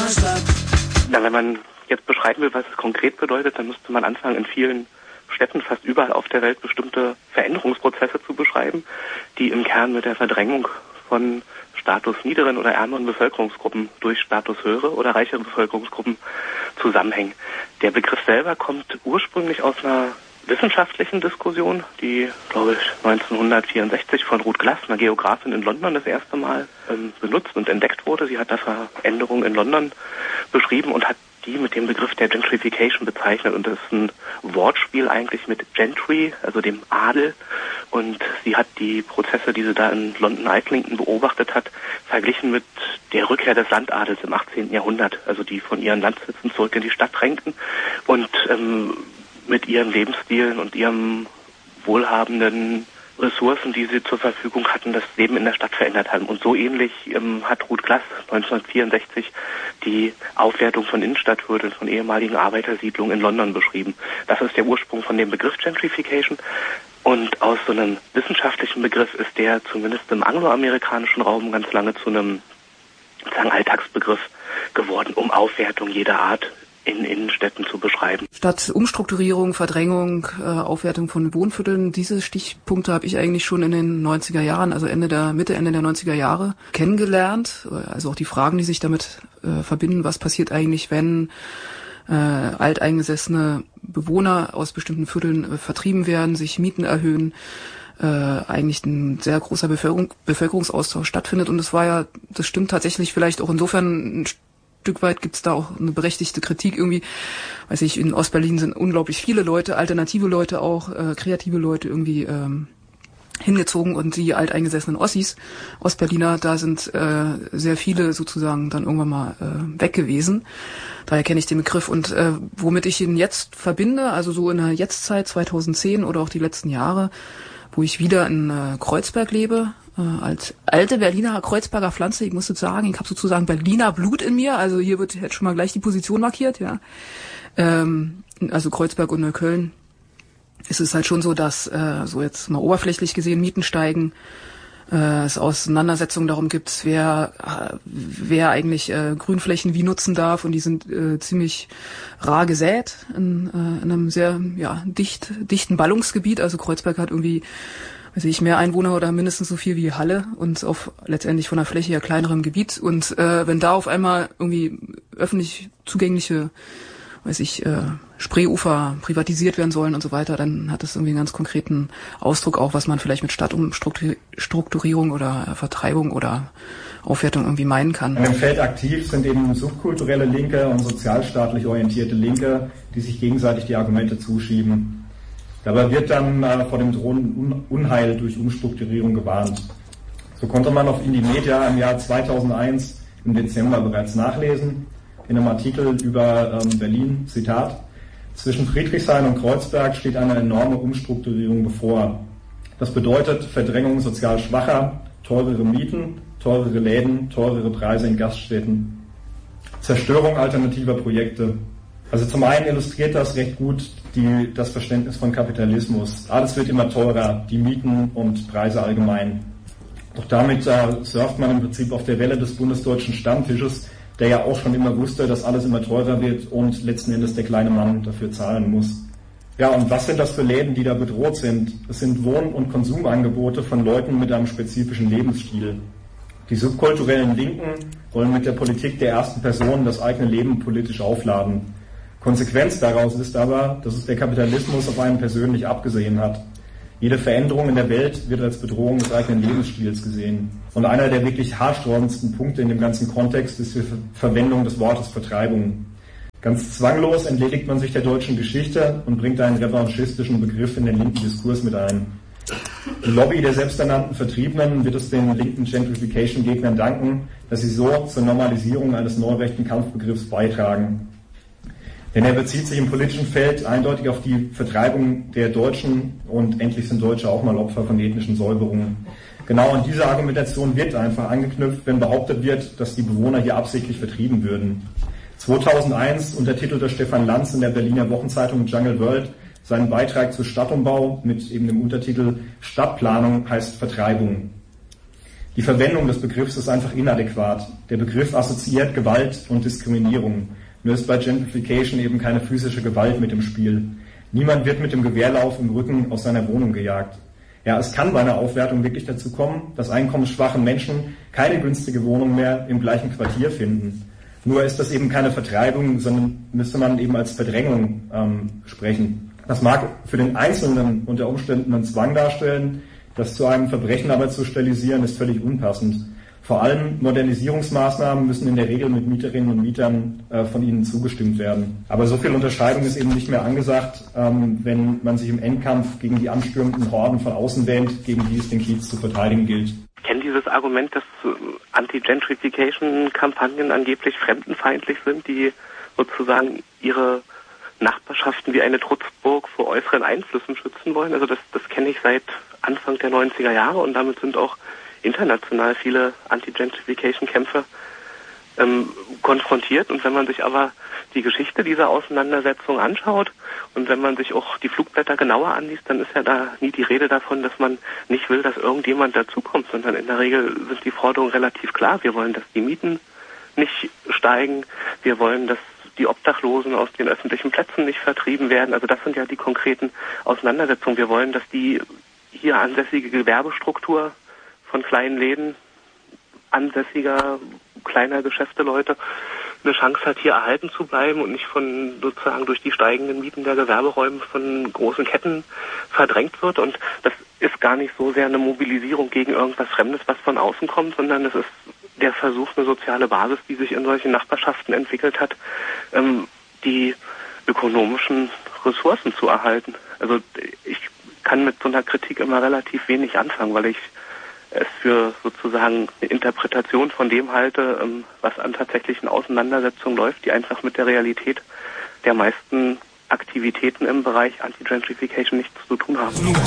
Stadt. Na, wenn man jetzt beschreiben will, was es konkret bedeutet, dann müsste man anfangen, in vielen Städten fast überall auf der Welt bestimmte Veränderungsprozesse zu beschreiben, die im Kern mit der Verdrängung von statusniederen oder ärmeren Bevölkerungsgruppen durch statushöhere oder reichere Bevölkerungsgruppen zusammenhängen. Der Begriff selber kommt ursprünglich aus einer wissenschaftlichen Diskussion, die, glaube ich, 1964 von Ruth Glass, einer Geografin in London, das erste Mal benutzt und entdeckt wurde. Sie hat da Veränderungen in London beschrieben und hat die mit dem Begriff der Gentrification bezeichnet. Und das ist ein Wortspiel eigentlich mit Gentry, also dem Adel. Und sie hat die Prozesse, die sie da in London-Islington beobachtet hat, verglichen mit der Rückkehr des Landadels im 18. Jahrhundert, also die von ihren Landsitzen zurück in die Stadt drängten und mit ihren Lebensstilen und ihrem wohlhabenden Ressourcen, die sie zur Verfügung hatten, das Leben in der Stadt verändert haben. Und so ähnlich hat Ruth Glass 1964 die Aufwertung von Innenstadtvierteln, von ehemaligen Arbeitersiedlungen in London beschrieben. Das ist der Ursprung von dem Begriff Gentrification. Und aus so einem wissenschaftlichen Begriff ist der zumindest im angloamerikanischen Raum ganz lange zu einem Alltagsbegriff geworden, um Aufwertung jeder Art in Innenstädten zu beschreiben. Statt Umstrukturierung, Verdrängung, Aufwertung von Wohnvierteln, diese Stichpunkte habe ich eigentlich schon in den 90er Jahren, also Ende der 90er Jahre kennengelernt. Also auch die Fragen, die sich damit verbinden, was passiert eigentlich, wenn alteingesessene Bewohner aus bestimmten Vierteln vertrieben werden, sich Mieten erhöhen, eigentlich ein sehr großer Bevölkerungsaustausch stattfindet. Und das stimmt tatsächlich vielleicht auch insofern ein Stück weit gibt's da auch eine berechtigte Kritik irgendwie. Weiß ich, in Ostberlin sind unglaublich viele Leute, alternative Leute auch, kreative Leute irgendwie hingezogen und die alteingesessenen Ossis, Ostberliner, da sind sehr viele sozusagen dann irgendwann mal weg gewesen. Daher kenne ich den Begriff und womit ich ihn jetzt verbinde, also so in der Jetztzeit 2010 oder auch die letzten Jahre, wo ich wieder in Kreuzberg lebe, als alte Berliner Kreuzberger Pflanze. Ich muss sagen, ich habe sozusagen Berliner Blut in mir, also hier wird jetzt schon mal gleich die Position markiert, ja. Also Kreuzberg und Neukölln. Es ist halt schon so, dass so jetzt mal oberflächlich gesehen Mieten steigen, es Auseinandersetzungen darum gibt, wer eigentlich Grünflächen wie nutzen darf, und die sind ziemlich rar gesät in einem sehr dichten Ballungsgebiet. Also Kreuzberg hat irgendwie, weiß ich, mehr Einwohner oder mindestens so viel wie Halle und auf letztendlich von der Fläche her kleinerem Gebiet. Und wenn da auf einmal irgendwie öffentlich zugängliche, weiß ich, Spreeufer privatisiert werden sollen und so weiter, dann hat das irgendwie einen ganz konkreten Ausdruck auch, was man vielleicht mit Stadtumstrukturierung oder Vertreibung oder Aufwertung irgendwie meinen kann. An dem Feld aktiv sind eben subkulturelle Linke und sozialstaatlich orientierte Linke, die sich gegenseitig die Argumente zuschieben. Dabei wird dann vor dem drohenden Unheil durch Umstrukturierung gewarnt. So konnte man auf Indymedia im Jahr 2001 im Dezember bereits nachlesen, in einem Artikel über Berlin, Zitat: Zwischen Friedrichshain und Kreuzberg steht eine enorme Umstrukturierung bevor. Das bedeutet Verdrängung sozial Schwacher, teurere Mieten, teurere Läden, teurere Preise in Gaststätten, Zerstörung alternativer Projekte. Also zum einen illustriert das recht gut das Verständnis von Kapitalismus. Alles wird immer teurer, die Mieten und Preise allgemein. Doch damit surft man im Prinzip auf der Welle des bundesdeutschen Stammtisches, der ja auch schon immer wusste, dass alles immer teurer wird und letzten Endes der kleine Mann dafür zahlen muss. Ja, und was sind das für Läden, die da bedroht sind? Es sind Wohn- und Konsumangebote von Leuten mit einem spezifischen Lebensstil. Die subkulturellen Linken wollen mit der Politik der ersten Person das eigene Leben politisch aufladen. Konsequenz daraus ist aber, dass es der Kapitalismus auf einen persönlich abgesehen hat. Jede Veränderung in der Welt wird als Bedrohung des eigenen Lebensstils gesehen. Und einer der wirklich haarsträubendsten Punkte in dem ganzen Kontext ist die Verwendung des Wortes Vertreibung. Ganz zwanglos entledigt man sich der deutschen Geschichte und bringt einen revanchistischen Begriff in den linken Diskurs mit ein. Die Lobby der selbsternannten Vertriebenen wird es den linken Gentrification-Gegnern danken, dass sie so zur Normalisierung eines neurechten Kampfbegriffs beitragen. Denn er bezieht sich im politischen Feld eindeutig auf die Vertreibung der Deutschen, und endlich sind Deutsche auch mal Opfer von ethnischen Säuberungen. Genau an diese Argumentation wird einfach angeknüpft, wenn behauptet wird, dass die Bewohner hier absichtlich vertrieben würden. 2001 untertitelte Stefan Lanz in der Berliner Wochenzeitung Jungle World seinen Beitrag zu Stadtumbau mit eben dem Untertitel Stadtplanung heißt Vertreibung. Die Verwendung des Begriffs ist einfach inadäquat. Der Begriff assoziiert Gewalt und Diskriminierung. Nur ist bei Gentrification eben keine physische Gewalt mit im Spiel. Niemand wird mit dem Gewehrlauf im Rücken aus seiner Wohnung gejagt. Ja, es kann bei einer Aufwertung wirklich dazu kommen, dass einkommensschwache Menschen keine günstige Wohnung mehr im gleichen Quartier finden. Nur ist das eben keine Vertreibung, sondern müsste man eben als Verdrängung sprechen. Das mag für den Einzelnen unter Umständen einen Zwang darstellen, das zu einem Verbrechen aber zu stilisieren, ist völlig unpassend. Vor allem Modernisierungsmaßnahmen müssen in der Regel mit Mieterinnen und Mietern von ihnen zugestimmt werden. Aber so viel Unterscheidung ist eben nicht mehr angesagt, wenn man sich im Endkampf gegen die anstürmenden Horden von außen wähnt, gegen die es den Kiez zu verteidigen gilt. Ich kenne dieses Argument, dass Anti-Gentrification-Kampagnen angeblich fremdenfeindlich sind, die sozusagen ihre Nachbarschaften wie eine Trutzburg vor äußeren Einflüssen schützen wollen. Also das kenne ich seit Anfang der 90er Jahre und damit sind auch international viele Anti-Gentrification-Kämpfe konfrontiert. Und wenn man sich aber die Geschichte dieser Auseinandersetzung anschaut und wenn man sich auch die Flugblätter genauer anliest, dann ist ja da nie die Rede davon, dass man nicht will, dass irgendjemand dazukommt, sondern in der Regel sind die Forderungen relativ klar. Wir wollen, dass die Mieten nicht steigen. Wir wollen, dass die Obdachlosen aus den öffentlichen Plätzen nicht vertrieben werden. Also das sind ja die konkreten Auseinandersetzungen. Wir wollen, dass die hier ansässige Gewerbestruktur von kleinen Läden, ansässiger, kleiner Geschäfteleute eine Chance hat, hier erhalten zu bleiben und nicht von sozusagen durch die steigenden Mieten der Gewerberäume von großen Ketten verdrängt wird. Und das ist gar nicht so sehr eine Mobilisierung gegen irgendwas Fremdes, was von außen kommt, sondern es ist der Versuch, eine soziale Basis, die sich in solchen Nachbarschaften entwickelt hat, die ökonomischen Ressourcen zu erhalten. Also ich kann mit so einer Kritik immer relativ wenig anfangen, weil ich es für sozusagen eine Interpretation von dem halte, was an tatsächlichen Auseinandersetzungen läuft, die einfach mit der Realität der meisten Aktivitäten im Bereich Anti-Gentrification nichts zu tun haben.